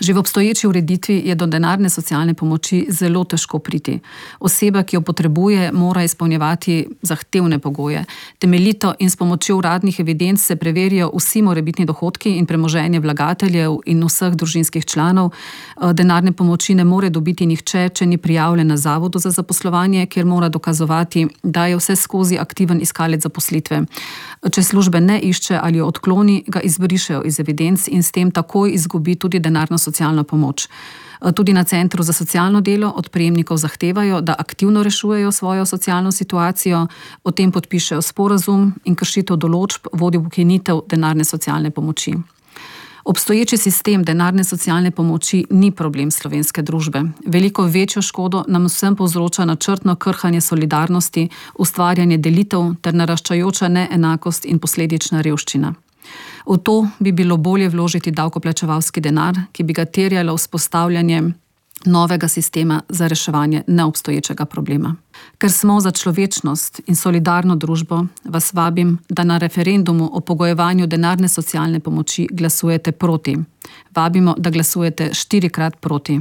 Že v obstoječi ureditvi je do denarne socialne pomoči zelo težko priti. Oseba, ki jo potrebuje, mora izpolnjevati zahtevne pogoje. Temeljito in s pomočjo uradnih evidenc se preverijo vsi morebitni dohodki in premoženje vlagateljev in vseh družinskih članov. Denarne pomoči ne more dobiti nihče, če ni prijavljen na Zavodu za zaposlovanje, kjer mora dokazovati, da je vse skozi aktiven iskalec zaposlitve. Če službe ne išče ali jo odkloni, ga izbrišejo iz evidenc in s tem takoj izgubi tudi denarno socialno pomoč. Tudi na Centru za socialno delo od prejemnikov zahtevajo, da aktivno rešujejo svojo socialno situacijo, o tem podpišejo sporazum in kršitev določb vodi v ukinitev denarne socialne pomoči. Obstoječi sistem denarne socialne pomoči ni problem slovenske družbe. Veliko večjo škodo nam vsem povzroča načrtno krhanje solidarnosti, ustvarjanje delitev ter naraščajoča neenakost in posledična revščina. V to bi bilo bolje vložiti davkoplačevalski denar, ki bi ga terjalo vzpostavljanje novega sistema za reševanje neobstoječega problema. Ker smo za človečnost in solidarno družbo, vas vabim, da na referendumu o pogojevanju denarne socialne pomoči glasujete proti. Vabimo, da glasujete 4-krat proti.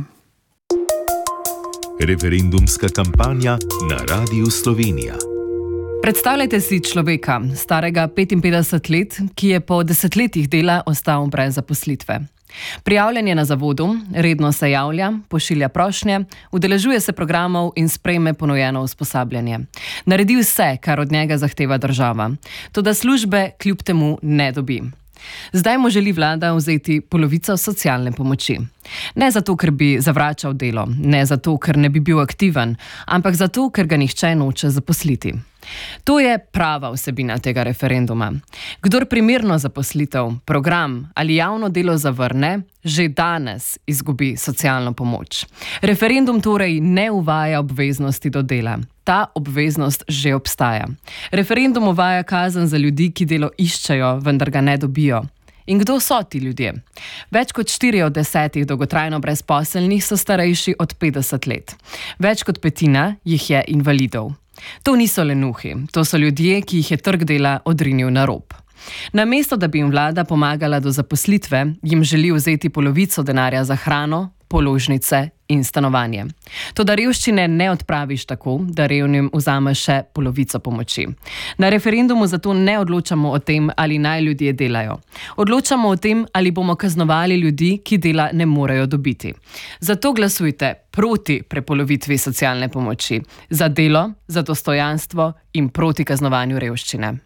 Referendumska kampanja na Radiu Slovenija. Predstavljajte si človeka, starega 55 let, ki je po desetletjih dela ostal brez zaposlitve. Prijavljen je na zavodu, redno se javlja, pošilja prošnje, udeležuje se programov in sprejme ponujeno usposabljanje. Naredi vse, kar od njega zahteva država, toda službe kljub temu ne dobi. Zdaj mu želi vlada vzeti polovico socialne pomoči. Ne zato, ker bi zavračal delo, ne zato, ker ne bi bil aktiven, ampak zato, ker ga nihče noče zaposliti. To je prava vsebina tega referenduma. Kdor primerno zaposlitev, program ali javno delo zavrne, že danes izgubi socialno pomoč. Referendum torej ne uvaja obveznosti do dela. Ta obveznost že obstaja. Referendum uvaja kazen za ljudi, ki delo iščejo, vendar ga ne dobijo. In kdo so ti ljudje? Več kot 4 od 10 dolgotrajno brezposelnih so starejši od 50 let. Več kot petina jih je invalidov. To niso lenuhi, to so ljudje, ki jih je trg dela odrinil na rob. Namesto, da bi jim vlada pomagala do zaposlitve, jim želi vzeti polovico denarja za hrano, položnice in stanovanje. Toda revščine ne odpraviš tako, da revnim vzameš še polovico pomoči. Na referendumu zato ne odločamo o tem, ali naj ljudje delajo. Odločamo o tem, ali bomo kaznovali ljudi, ki dela ne morejo dobiti. Zato glasujte proti prepolovitvi socialne pomoči, za delo, za dostojanstvo in proti kaznovanju revščine.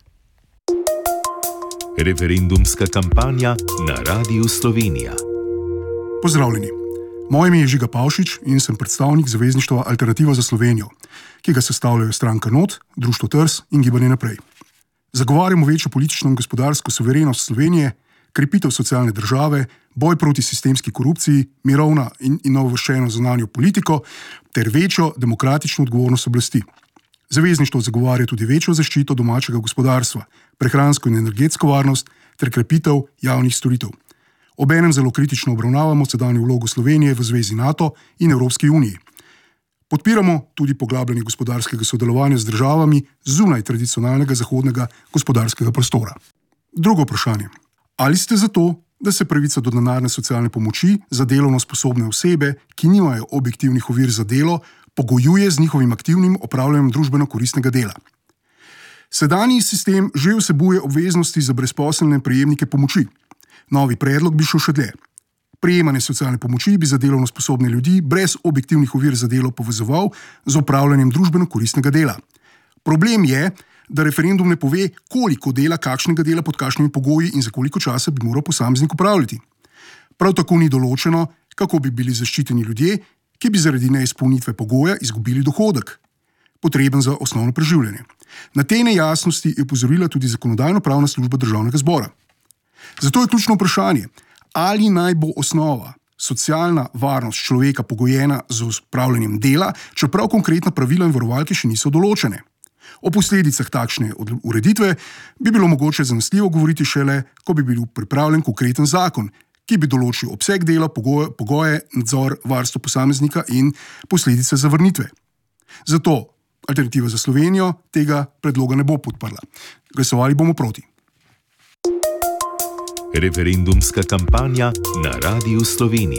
Referendumska kampanja na Radiu Slovenija. Pozdravljeni. Moje ime je Žiga Pavšič in sem predstavnik Zavezništva Alternativa za Slovenijo, ki ga sestavljajo stranka NOT, Društvo TRS in Gibanje naprej. Zagovarjamo večjo politično in gospodarsko suverenost Slovenije, krepitev socialne države, boj proti sistemski korupciji, mirovna in inovaščeno zunanjo politiko ter večjo demokratično odgovornost oblasti. Zavezništvo zagovarja tudi večjo zaščito domačega gospodarstva, prehransko in energetsko varnost ter krepitev javnih storitev. Obenem zelo kritično obravnavamo sedanjo vlogo Slovenije v zvezi NATO in Evropski uniji. Podpiramo tudi poglabljanje gospodarskega sodelovanja z državami zunaj tradicionalnega zahodnega gospodarskega prostora. Drugo vprašanje. Ali ste za to, da se pravica do denarne socialne pomoči za delovno sposobne osebe, ki nimajo objektivnih ovir za delo, pogojuje z njihovim aktivnim opravljanjem družbeno koristnega dela? Sedanji sistem že vsebuje obveznosti za brezposelne prejemnike pomoči. Novi predlog bi šel še dlje. Prejemanje socialne pomoči bi za delovno sposobne ljudi brez objektivnih ovir za delo povezoval z opravljanjem družbeno koristnega dela. Problem je, da referendum ne pove, koliko dela, kakšnega dela, pod kakšnimi pogoji in za koliko časa bi moral posameznik opravljati. Prav tako ni določeno, kako bi bili zaščiteni ljudje, ki bi zaradi neizpolnitve pogoja izgubili dohodek, potreben za osnovno preživljanje. Na te nejasnosti je opozorila tudi Zakonodajno-pravna služba Državnega zbora. Zato je ključno vprašanje, ali naj bo osnova socialna varnost človeka pogojena z opravljanjem dela, čeprav konkretna pravila in varovalke še niso določene. O posledicah takšne ureditve bi bilo mogoče zanesljivo govoriti šele, ko bi bil pripravljen konkreten zakon, ki bi določil obseg dela, pogoje, nadzor, varstvo posameznika in posledice zavrnitve. Zato Alternativa za Slovenijo tega predloga ne bo podprla. Glasovali bomo proti. Referendumska kampanja na Radiu Slovenija.